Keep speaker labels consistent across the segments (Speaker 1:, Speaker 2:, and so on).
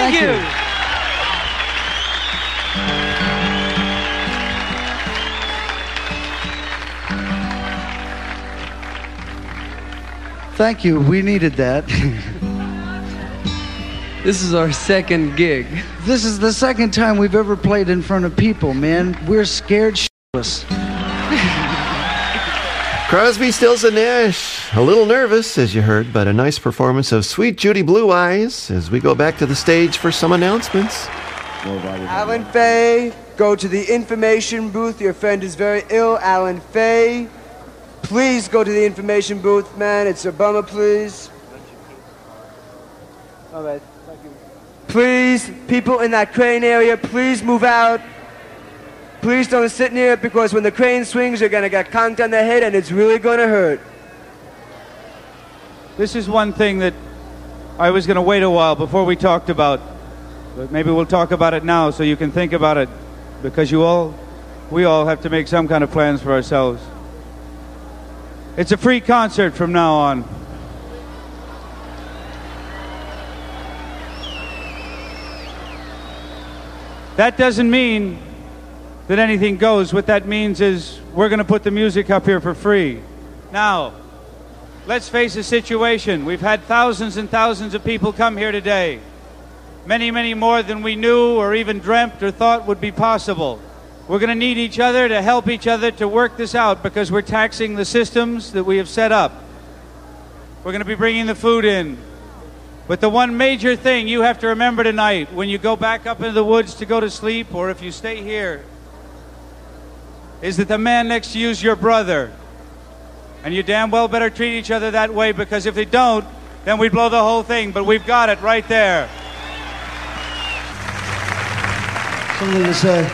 Speaker 1: Thank you. Thank you. We needed that.
Speaker 2: This is our second gig.
Speaker 1: This is the second time we've ever played in front of people, man. We're scared shitless.
Speaker 3: Crosby, Stills and Nash, a little nervous, as you heard, but a nice performance of Sweet Judy Blue Eyes as we go back to the stage for some announcements.
Speaker 4: Alan Fay, go to the information booth. Your friend is very ill. Alan Fay, please go to the information booth, man. It's a bummer, please. All right, thank you. Please, people in that crane area, please move out. Please don't sit near it, because when the crane swings, you're going to get conked on the head, and it's really going to hurt.
Speaker 5: This is one thing that I was going to wait a while before we talked about, but maybe we'll talk about it now so you can think about it, because we all have to make some kind of plans for ourselves. It's a free concert from now on. That doesn't mean that anything goes. What that means is we're going to put the music up here for free. Now, let's face the situation. We've had thousands and thousands of people come here today. Many, many more than we knew or even dreamt or thought would be possible. We're going to need each other to help each other to work this out, because we're taxing the systems that we have set up. We're going to be bringing the food in. But the one major thing you have to remember tonight, when you go back up into the woods to go to sleep, or if you stay here, is that the man next to you is your brother. And you damn well better treat each other that way, because if they don't, then we blow the whole thing. But we've got it right there.
Speaker 1: Something to say.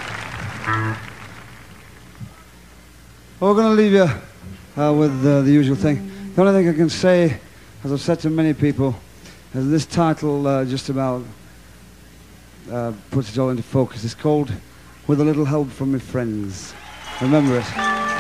Speaker 1: Well, we're going to leave you with the usual thing. The only thing I can say, as I've said to many people, is this title just about puts it all into focus. It's called With a Little Help from My Friends. Remember it.